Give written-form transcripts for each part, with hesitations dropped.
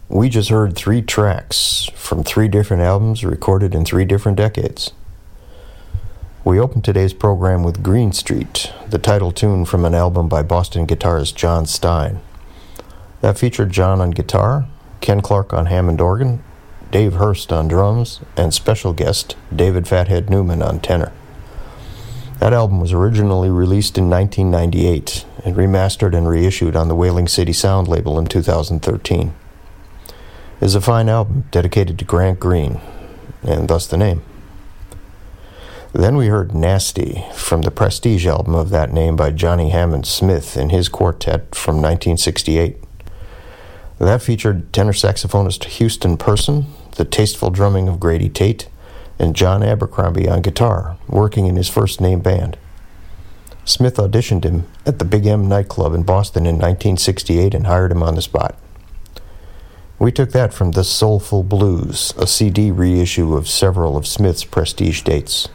We just heard 3 tracks from 3 different albums recorded in 3 different decades. We opened today's program with Green Street, the title tune from an album by Boston guitarist John Stein. That featured John on guitar, Ken Clark on Hammond organ, Dave Hurst on drums, and special guest David Fathead Newman on tenor. That album was originally released in 1998 and remastered and reissued on the Whaling City Sound label in 2013. It is a fine album dedicated to Grant Green, and thus the name. Then we heard Nasty from the Prestige album of that name by Johnny Hammond Smith and his quartet from 1968. That featured tenor saxophonist Houston Person, the tasteful drumming of Grady Tate, and John Abercrombie on guitar, working in his first name band. Smith auditioned him at the Big M nightclub in Boston in 1968 and hired him on the spot. We took that from The Soulful Blues, a CD reissue of several of Smith's Prestige dates.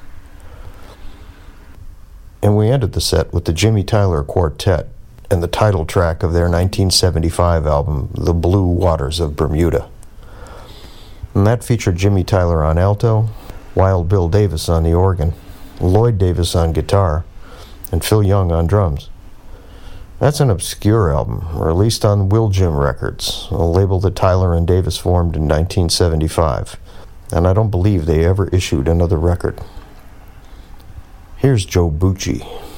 And we ended the set with the Jimmy Tyler Quartet and the title track of their 1975 album, The Blue Waters of Bermuda. And that featured Jimmy Tyler on alto, Wild Bill Davis on the organ, Lloyd Davis on guitar, and Phil Young on drums. That's an obscure album, released on Will Jim Records, a label that Tyler and Davis formed in 1975, and I don't believe they ever issued another record. Here's Joe Bucci.